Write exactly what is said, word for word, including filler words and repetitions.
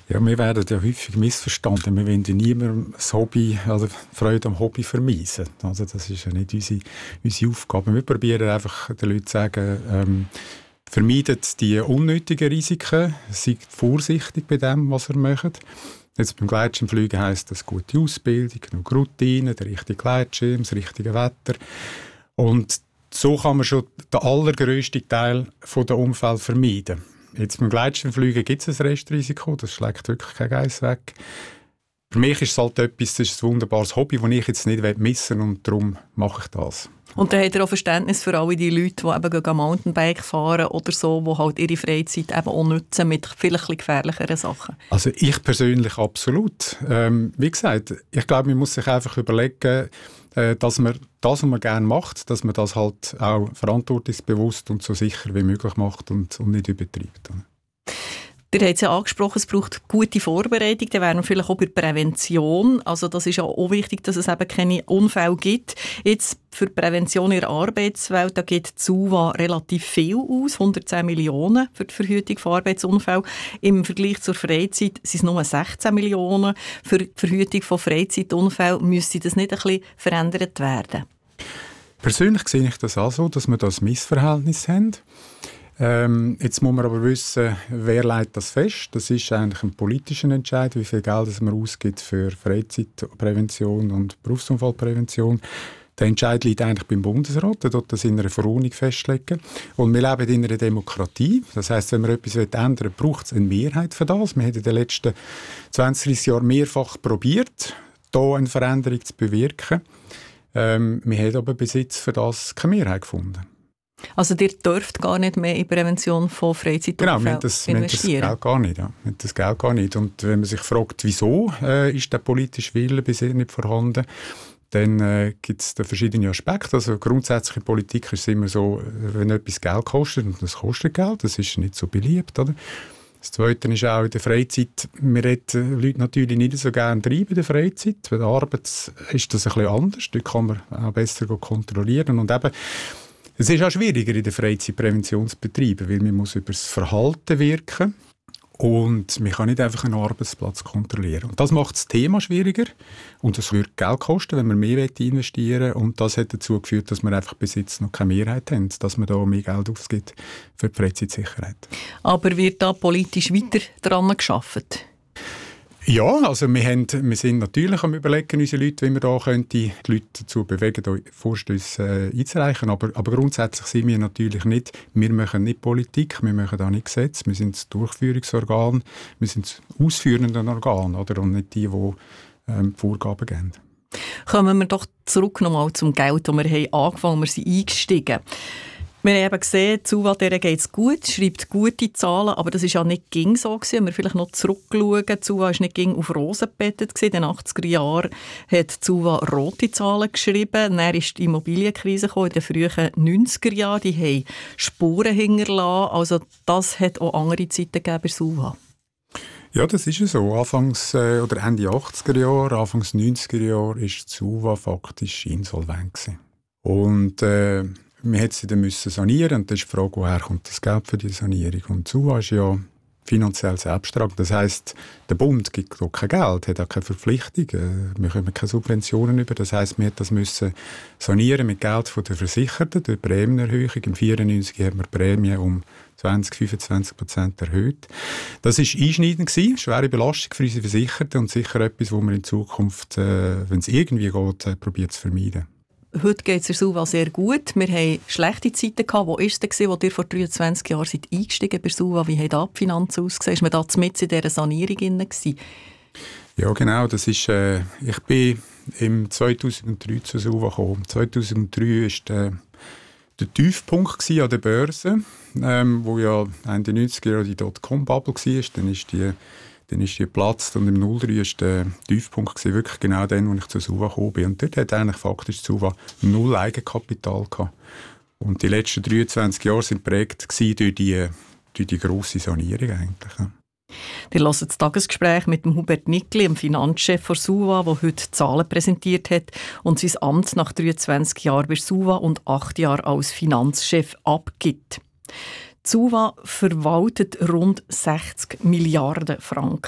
Ja, wir werden ja häufig missverstanden. Wir wollen ja niemandem das Hobby, also Freude am Hobby vermiesen. Also das ist ja nicht unsere, unsere Aufgabe. Wir probieren einfach den Leuten zu sagen, ähm, vermeidet die unnötigen Risiken, seid vorsichtig bei dem, was ihr macht. Jetzt beim Gleitschirmfliegen heisst das gute Ausbildung, genug Routine, der richtige Gleitschirm, das richtige Wetter. Und so kann man schon den allergrössten Teil der Unfälle vermeiden. Jetzt beim Gleitschirmfliegen gibt es ein Restrisiko, das schlägt wirklich kein Geiss weg. Für mich ist es halt etwas, das ist ein wunderbares Hobby, das ich jetzt nicht missen will und darum mache ich das. Und dann hat er auch Verständnis für alle die Leute, die eben Mountainbike fahren oder so, die halt ihre Freizeit eben auch nutzen mit vielleicht gefährlicheren Sachen. Also ich persönlich absolut. Ähm, wie gesagt, ich glaube, man muss sich einfach überlegen, äh, dass man das, was man gerne macht, dass man das halt auch verantwortungsbewusst und so sicher wie möglich macht und, und nicht übertreibt. Ihr habt es ja angesprochen, es braucht gute Vorbereitung, dann wären wir vielleicht auch bei Prävention. Also das ist ja auch wichtig, dass es eben keine Unfälle gibt. Jetzt für die Prävention in der Arbeitswelt, da gibt die S U V A relativ viel aus, hundertzehn Millionen für die Verhütung von Arbeitsunfällen. Im Vergleich zur Freizeit sind es nur sechzehn Millionen. Für die Verhütung von Freizeitunfällen müsste das nicht ein bisschen verändert werden? Persönlich sehe ich das auch so, dass wir das Missverhältnis haben. Ähm, jetzt muss man aber wissen, wer legt das fest. Das ist eigentlich ein politischer Entscheid, wie viel Geld man ausgibt für Freizeitprävention und Berufsunfallprävention. Der Entscheid liegt eigentlich beim Bundesrat, der dort das in einer Verordnung festlegen. Und wir leben in einer Demokratie. Das heisst, wenn man etwas ändern will, braucht es eine Mehrheit für das. Wir haben in den letzten zwanzig, dreissig Jahren mehrfach probiert, hier eine Veränderung zu bewirken. Ähm, wir haben aber bis jetzt für das keine Mehrheit gefunden. Also ihr dürft gar nicht mehr in Prävention von Freizeitunfällen genau, wir haben das, investieren? Wir haben das Geld gar nicht. Ja. Wir haben das Geld gar nicht. Und wenn man sich fragt, wieso äh, ist der politische Wille bisher nicht vorhanden, dann äh, gibt es da verschiedene Aspekte. Also grundsätzlich in Politik ist es immer so, wenn etwas Geld kostet, und das kostet Geld, das ist nicht so beliebt, oder? Das Zweite ist auch in der Freizeit, wir reden Leute natürlich nicht so gerne treiben in der Freizeit. Bei der Arbeit ist das ein bisschen anders, dort kann man auch besser kontrollieren. Und eben, es ist auch schwieriger in der Freizeit Prävention zu betreiben, weil man muss über das Verhalten wirken und man kann nicht einfach einen Arbeitsplatz kontrollieren. Und das macht das Thema schwieriger und das würde Geld kosten, wenn man mehr investieren will. Und das hat dazu geführt, dass wir einfach bis jetzt noch keine Mehrheit haben, dass man da mehr Geld ausgibt für die Freizeitsicherheit. Aber wird da politisch weiter daran gearbeitet? Ja, also wir, haben, wir sind natürlich am Überlegen, unsere Leute, wie wir da könnte, die Leute dazu bewegen, da Vorstösse äh, einzureichen. Aber, aber grundsätzlich sind wir natürlich nicht, wir machen nicht Politik, wir machen da nicht Gesetze, wir sind das Durchführungsorgan, wir sind das ausführende Organ, oder? Und nicht die, die ähm, Vorgaben geben. Kommen wir doch zurück nochmal zum Geld, das wir haben angefangen, wir sind eingestiegen. Wir haben eben gesehen, die S U V A geht es gut, schreibt gute Zahlen, aber das war ja nicht ging so gewesen. Wenn wir vielleicht noch zurückschauen, die S U V A war nicht ging auf Rosen gebettet gewesen. In den achtziger Jahren hat die S U V A rote Zahlen geschrieben. Dann ist die Immobilienkrise gekommen, in den frühen neunziger Jahren. Die haben Spuren hinterlassen. Also das hat auch andere Zeiten gegeben bei der S U V A. Ja, das ist ja so. Anfangs äh, oder Ende achtziger Jahre, Anfangs neunziger Jahre war die S U V A faktisch insolvent gewesen. Und äh, wir mussten sie dann müssen sanieren und dann ist die Frage, woher kommt das Geld für die Sanierung? Und die S U A ist ja finanziell selbsttragend. Das heisst, der Bund gibt auch kein Geld, hat auch keine Verpflichtung. Wir bekommen keine Subventionen über. Das heisst, wir mussten das müssen sanieren mit Geld von den Versicherten durch Prämienerhöhung. Im neunzehnhundertvierundneunzig haben wir die Prämie um zwanzig, fünfundzwanzig Prozent erhöht. Das war einschneidend gewesen, schwere Belastung für unsere Versicherten und sicher etwas, wo man in Zukunft, äh, wenn es irgendwie geht, äh, probiert zu vermeiden. Heute geht es der S U V A sehr gut. Wir hatten schlechte Zeiten gehabt. Wo war es denn, als ihr vor dreiundzwanzig Jahren seid eingestiegen bei der S U V A? Wie haben da die Finanzen ausgesehen? Ist man da mitten in dieser Sanierung gewesen? Ja, genau. Das ist, äh, ich bin im zweitausenddrei zur S U V A gekommen. zweitausenddrei war der, der Tiefpunkt an der Börse, ähm, wo ja Ende neunziger Jahre die Dotcom-Bubble war. Dann ist die Dann ist die geplatzt und im null drei war der Tiefpunkt gewesen, wirklich genau dann, als ich zur S U V A gekommen bin. Und dort hat eigentlich faktisch die S U V A null Eigenkapital gehabt. Und die letzten dreiundzwanzig Jahre waren geprägt durch die, durch die grosse Sanierung eigentlich. Ja. Wir hören das Tagesgespräch mit dem Hubert Nickli, dem Finanzchef der S U V A, der heute Zahlen präsentiert hat und sein Amt nach dreiundzwanzig Jahren bei der S U V A und acht Jahren als Finanzchef abgibt. Die S U V A verwaltet rund sechzig Milliarden Franken.